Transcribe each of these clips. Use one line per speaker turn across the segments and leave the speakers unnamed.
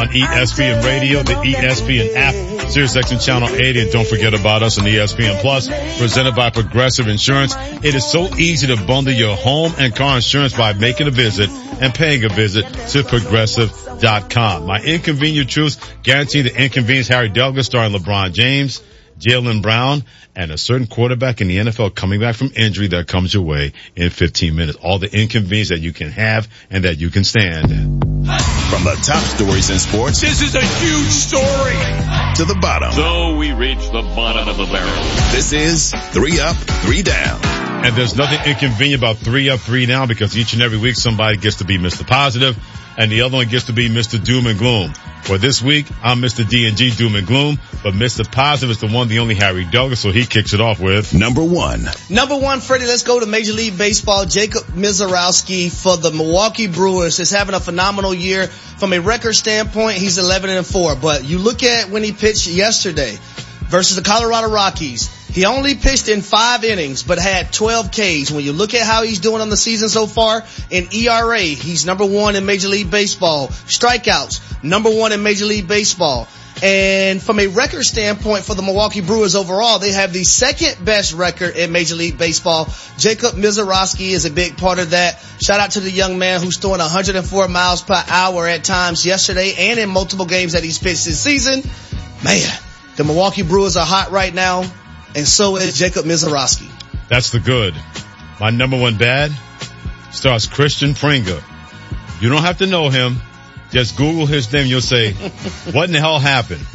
on ESPN Radio, the ESPN app, SiriusXM Channel 80, and don't forget about us on ESPN Plus, presented by Progressive Insurance. It is so easy to bundle your home and car insurance by making a visit and paying a visit to Progressive.com. My inconvenient truths guarantee the inconvenience. Harry Douglas starring LeBron James, Jaylen Brown, and a certain quarterback in the NFL coming back from injury that comes your way in 15 minutes. All the inconvenience that you can have and that you can stand.
From the top stories in sports.
This is a huge story.
To the bottom.
So we reach the bottom of the barrel.
This is 3 Up, 3 Down.
And there's nothing inconvenient about 3 Up, 3 Down, because each and every week somebody gets to be Mr. Positive and the other one gets to be Mr. Doom and Gloom. For this week, I'm Mr. D&G Doom and Gloom, but Mr. Positive is the one, the only Harry Douglas, so he kicks it off with
Number one,
Freddie, let's go to Major League Baseball. Jacob Misiorowski for the Milwaukee Brewers is having a phenomenal year. From a record standpoint, he's 11-4, but you look at when he pitched yesterday versus the Colorado Rockies, he only pitched in 5 innings, but had 12 Ks. When you look at how he's doing on the season so far, in ERA, he's number 1 in Major League Baseball. Strikeouts, number 1 in Major League Baseball. And from a record standpoint for the Milwaukee Brewers overall, they have the second best record in Major League Baseball. Jacob Misiorowski is a big part of that. Shout out to the young man who's throwing 104 miles per hour at times yesterday and in multiple games that he's pitched this season. Man, the Milwaukee Brewers are hot right now, and so is Jacob Misiorowski.
That's the good. My number one bad stars Christian Pringle. You don't have to know him. Just Google his name. You'll say, what in the hell happened?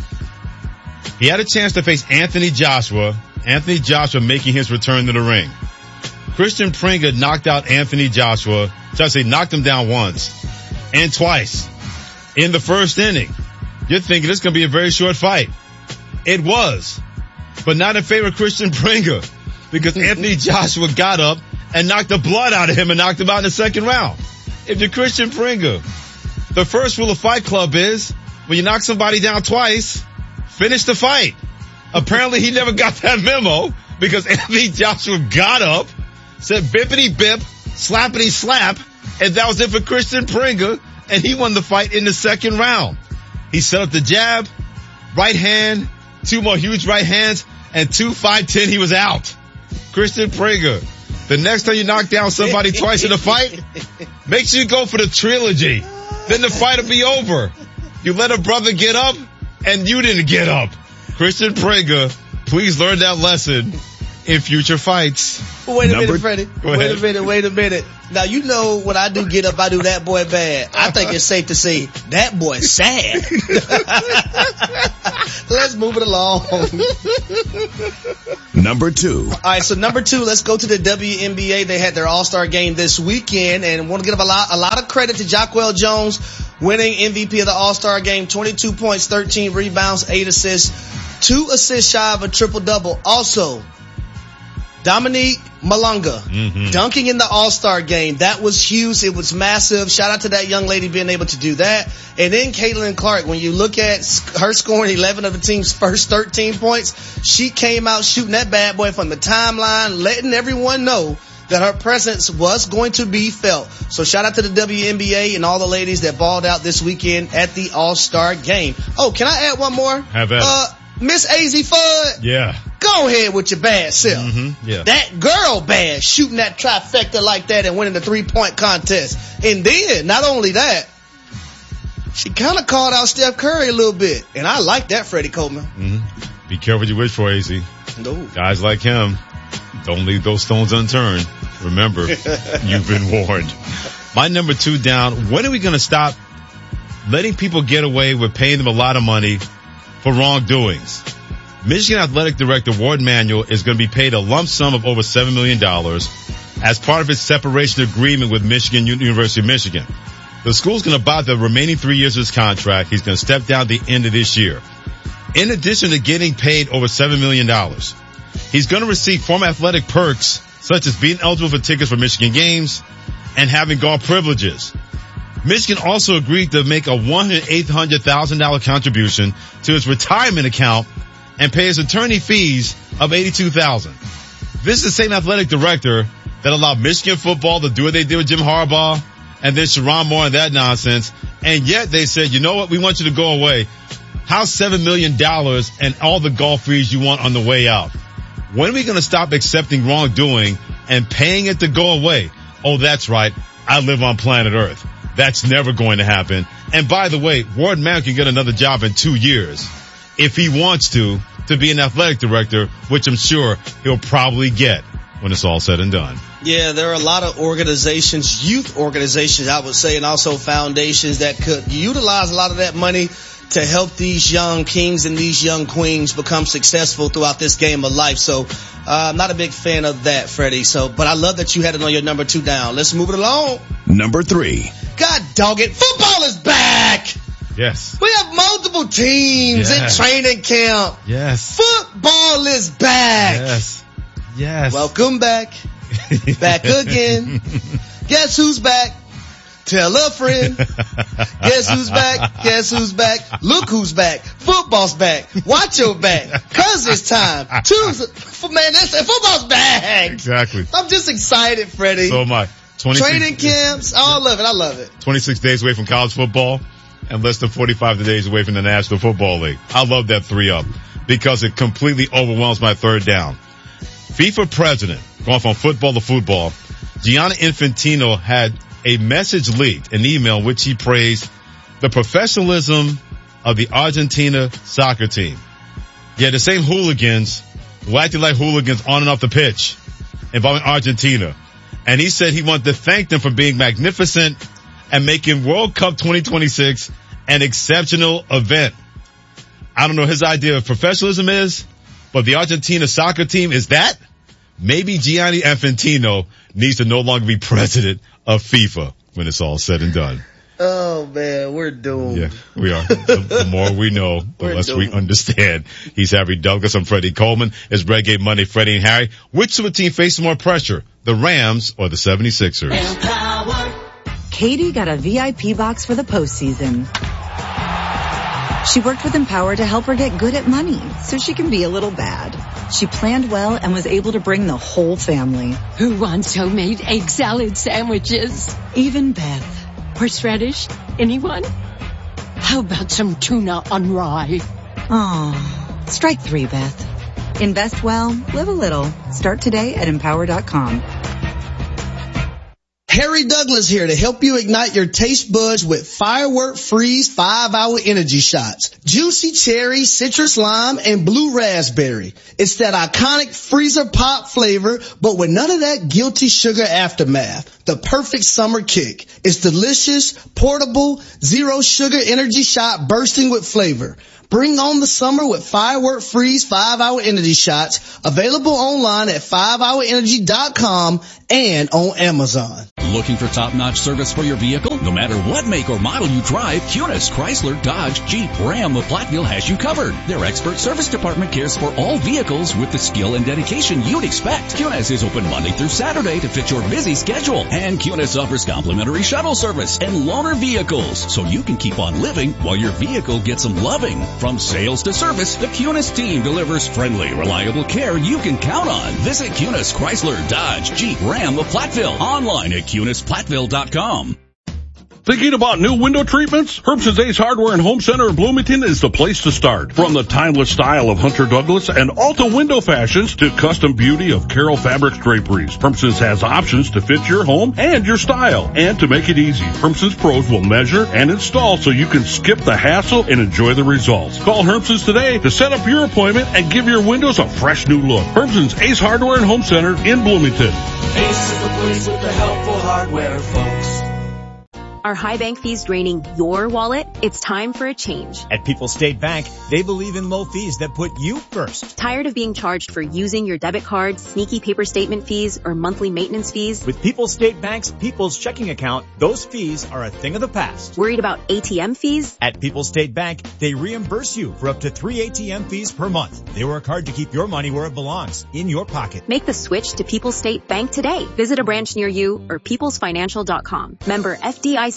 He had a chance to face Anthony Joshua. Anthony Joshua making his return to the ring. Christian Pringle knocked out Anthony Joshua. Should I say knocked him down once and twice in the first inning. You're thinking it's going to be a very short fight. It was, but not in favor of Christian Pringle, because Anthony Joshua got up and knocked the blood out of him and knocked him out in the second round. If you're Christian Pringle, the first rule of Fight Club is when you knock somebody down twice, finish the fight. Apparently he never got that memo, because Anthony Joshua got up, said bippity bip, slappity slap, and that was it for Christian Pringle, and he won the fight in the second round. He set up the jab, right hand, 2 more huge right hands, and 2 5-10, he was out. Christian Pringle. The next time you knock down somebody twice in a fight, make sure you go for the trilogy. Then the fight will be over. You let a brother get up, and you didn't get up. Christian Pringle, please learn that lesson in future fights.
Wait a minute, Freddie. Wait a minute. Now, you know when I do get up, I do that boy bad. I think it's safe to say that boy's sad. Let's move it along.
Number two.
All right, so number 2, let's go to the WNBA. They had their All-Star game this weekend, and want to give a lot of credit to Jaquel Jones, winning MVP of the All-Star game. 22 points, 13 rebounds, 8 assists, 2 assists shy of a triple-double. Also, Dominique Malonga, dunking in the All-Star game. That was huge. It was massive. Shout out to that young lady being able to do that. And then Caitlin Clark, when you look at her scoring 11 of the team's first 13 points, she came out shooting that bad boy from the timeline, letting everyone know that her presence was going to be felt. So shout out to the WNBA and all the ladies that balled out this weekend at the All-Star game. Oh, can I add one more?
Have at it.
Miss AZ Fudd.
Yeah.
Go ahead with your bad self.
Yeah.
That girl bad, shooting that trifecta like that and winning the 3-point contest. And then, not only that, she kind of called out Steph Curry a little bit. And I like that, Freddie Coleman.
Be careful what you wish for, AZ.
No.
Guys like him, don't leave those stones unturned. Remember, you've been warned. My number 2 down, when are we going to stop letting people get away with paying them a lot of money for wrongdoings? Michigan Athletic Director Ward Manuel is going to be paid a lump sum of over $7 million as part of his separation agreement with Michigan University of Michigan. The school's going to buy the remaining 3 years of his contract. He's going to step down at the end of this year. In addition to getting paid over $7 million, he's going to receive former athletic perks such as being eligible for tickets for Michigan games and having golf privileges. Michigan also agreed to make a $1,800,000 contribution to his retirement account and pay his attorney fees of $82,000. This is the same athletic director that allowed Michigan football to do what they did with Jim Harbaugh and then Sharon Moore and that nonsense. And yet they said, you know what? We want you to go away. How's $7 million and all the golf fees you want on the way out? When are we going to stop accepting wrongdoing and paying it to go away? Oh, that's right. I live on planet Earth. That's never going to happen. And by the way, Ward Mann can get another job in 2 years if he wants to be an athletic director, which I'm sure he'll probably get when it's all said and done.
Yeah, there are a lot of organizations, youth organizations, I would say, and also foundations that could utilize a lot of that money to help these young kings and these young queens become successful throughout this game of life. So, I'm not a big fan of that, Freddie. But I love that you had it on your number 2 down. Let's move it along.
Number 3.
God dog it. Football is back.
Yes.
We have multiple teams in training camp.
Yes.
Football is back.
Yes. Yes.
Welcome back. Back again. Guess who's back? Tell a friend. Guess who's back? Guess who's back? Look who's back. Football's back. Watch your back. Cause it's time. Football's back.
Exactly.
I'm just excited, Freddie.
So am I.
Training camps. Oh, I love it. I love it.
26 days away from college football and less than 45 days away from the National Football League. I love that 3-up because it completely overwhelms my third down. FIFA president, going from football to football, Gianni Infantino had a message leaked, an email which he praised the professionalism of the Argentina soccer team. Yeah, the same hooligans who acted like hooligans on and off the pitch involving Argentina. And he said he wanted to thank them for being magnificent and making World Cup 2026 an exceptional event. I don't know what his idea of professionalism is, but the Argentina soccer team is that. Maybe Gianni Infantino needs to no longer be president of FIFA when it's all said and done.
Oh man, we're doomed.
Yeah, we are. The more we know, the less we understand. He's Harry Douglas. I'm Freddie Coleman. It's Reggae Monday, Freddie and Harry. Which super team faces more pressure, the Rams or the 76ers?
Katie got a VIP box for the postseason. She worked with Empower to help her get good at money so she can be a little bad. She planned well and was able to bring the whole family.
Who wants homemade egg salad sandwiches?
Even Beth.
Horseradish? Anyone? How about some tuna on rye?
Aw, strike 3, Beth. Invest well, live a little. Start today at Empower.com.
Harry Douglas here to help you ignite your taste buds with Firework Freeze 5-hour energy shots. Juicy cherry, citrus lime, and blue raspberry. It's that iconic freezer pop flavor, but with none of that guilty sugar aftermath. The perfect summer kick. It's delicious, portable, zero sugar energy shot bursting with flavor. Bring on the summer with Firework Freeze 5-hour energy shots. Available online at 5hourenergy.com and on Amazon.
Looking for top-notch service for your vehicle? No matter what make or model you drive, Kunis, Chrysler, Dodge, Jeep, Ram of Platteville has you covered. Their expert service department cares for all vehicles with the skill and dedication you'd expect. Kunis is open Monday through Saturday to fit your busy schedule. And Kunis offers complimentary shuttle service and loaner vehicles, so you can keep on living while your vehicle gets some loving. From sales to service, the Kunis team delivers friendly, reliable care you can count on. Visit Kunis, Chrysler, Dodge, Jeep, Ram of Platteville. Online at KunisPlatteville.com.
Thinking about new window treatments? Herbson's Ace Hardware and Home Center in Bloomington is the place to start. From the timeless style of Hunter Douglas and Alta window fashions to custom beauty of Carroll Fabrics draperies, Herbson's has options to fit your home and your style. And to make it easy, Herbson's pros will measure and install so you can skip the hassle and enjoy the results. Call Herbson's today to set up your appointment and give your windows a fresh new look. Herbson's Ace Hardware and Home Center in Bloomington.
Ace is the place with the helpful hardware, folks.
Are high bank fees draining your wallet? It's time for a change.
At People's State Bank, they believe in low fees that put you first.
Tired of being charged for using your debit card, sneaky paper statement fees, or monthly maintenance fees?
With People's State Bank's People's Checking Account, those fees are a thing of the past.
Worried about ATM fees?
At People's State Bank, they reimburse you for up to 3 ATM fees per month. They work hard to keep your money where it belongs, in your pocket.
Make the switch to People's State Bank today. Visit a branch near you or peoplesfinancial.com. Member FDIC.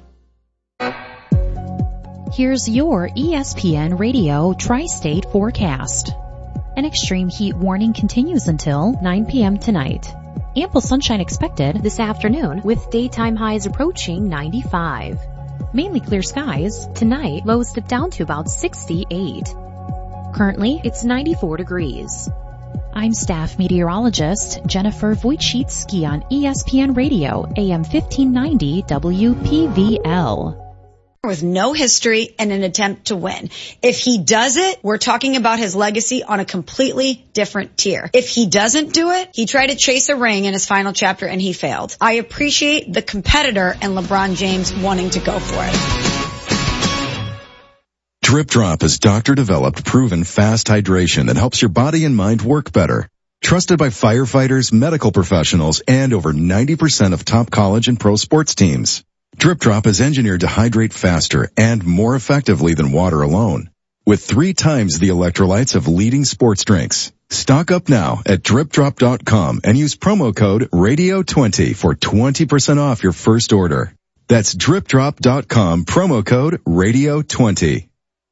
Here's your ESPN Radio Tri-State forecast. An extreme heat warning continues until 9 p.m. tonight. Ample sunshine expected this afternoon with daytime highs approaching 95. Mainly clear skies. Tonight, lows dip down to about 68. Currently, it's 94 degrees. I'm staff meteorologist Jennifer Wojcicki on ESPN Radio, AM 1590 WPVL.
With no history and an attempt to win. If he does it, we're talking about his legacy on a completely different tier. If he doesn't do it, he tried to chase a ring in his final chapter and he failed. I appreciate the competitor and LeBron James wanting to go for it.
Drip Drop is doctor-developed, proven fast hydration that helps your body and mind work better. Trusted by firefighters, medical professionals, and over 90% of top college and pro sports teams. Drip Drop is engineered to hydrate faster and more effectively than water alone, with 3 times the electrolytes of leading sports drinks. Stock up now at dripdrop.com and use promo code RADIO20 for 20% off your first order. That's dripdrop.com, promo code RADIO20.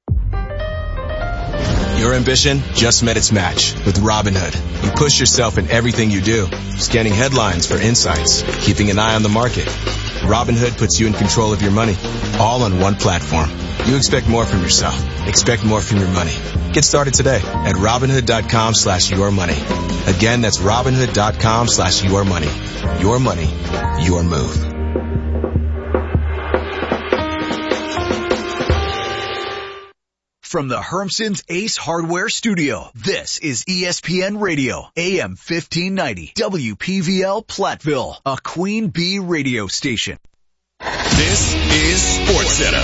Your ambition just met its match with Robinhood. You push yourself in everything you do, scanning headlines for insights, keeping an eye on the market. Robinhood puts you in control of your money, all on one platform. You expect more from yourself. Expect more from your money. Get started today at Robinhood.com/yourmoney. Again, that's Robinhood.com/yourmoney. Your money, your move.
From the Hermson's Ace Hardware Studio, this is ESPN Radio, AM 1590, WPVL Platteville, a Queen Bee radio station.
This is SportsCenter.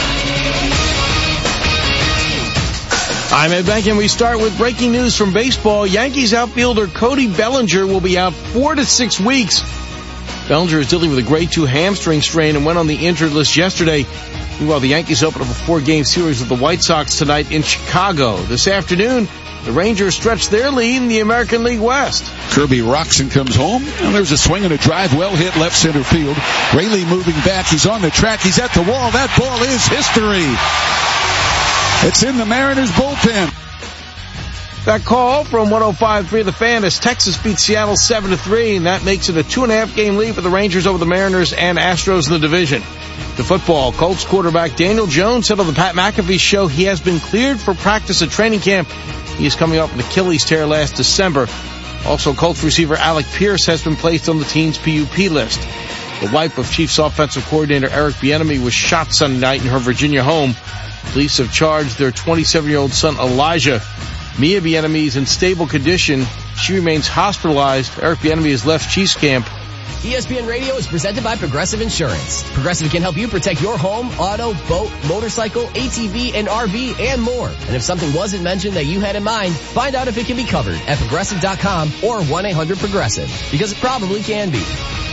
I'm Ed Bank, and we start with breaking news from baseball. Yankees outfielder Cody Bellinger will be out 4 to 6 weeks. Bellinger is dealing with a grade 2 hamstring strain and went on the injured list yesterday. Meanwhile, the Yankees open up a 4-game series with the White Sox tonight in Chicago. This afternoon, the Rangers stretch their lead in the American League West.
Kirby Roxon comes home, and there's a swing and a drive, well hit left center field. Rayleigh moving back. He's on the track. He's at the wall. That ball is history. It's in the Mariners bullpen.
That call from 105.3 The Fan as Texas beats Seattle 7-3, and that makes it a 2.5-game lead for the Rangers over the Mariners and Astros in the division. To football, Colts quarterback Daniel Jones said on the Pat McAfee show he has been cleared for practice at training camp. He is coming off an Achilles tear last December. Also, Colts receiver Alec Pierce has been placed on the team's PUP list. The wife of Chiefs offensive coordinator Eric Bieniemy was shot Sunday night in her Virginia home. Police have charged their 27-year-old son Elijah. Mia Bieniemy is in stable condition. She remains hospitalized. Eric Bieniemy has left Chiefs camp.
ESPN Radio is presented by Progressive Insurance. Progressive can help you protect your home, auto, boat, motorcycle, ATV, and RV, and more. And if something wasn't mentioned that you had in mind, find out if it can be covered at Progressive.com or 1-800-PROGRESSIVE, because it probably can be.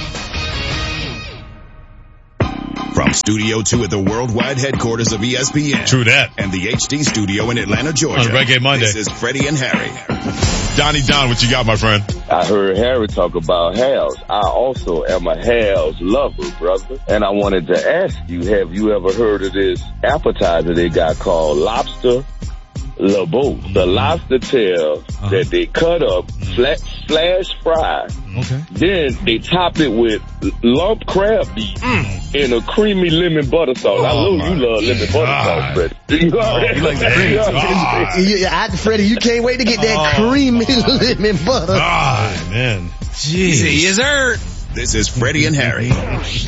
From Studio 2 at the worldwide headquarters of ESPN.
True that.
And the HD studio in Atlanta, Georgia.
On Reggae Monday.
This is Freddie and Harry.
Donnie Don, what you got, my friend?
I heard Harry talk about Hal's. I also am a Hal's lover, brother. And I wanted to ask you, have you ever heard of this appetizer they got called Lobster LeBeau? The lobster tail that they cut up, flash fry.
Okay.
Then they top it with lump crab meat and a creamy lemon butter sauce. I know you love lemon butter sauce, Freddie. You
like the creamy sauce. Freddie, you can't wait to get that creamy lemon butter.
Ah, man.
Jeez.
Yes, sir.
This is Freddie and Harry.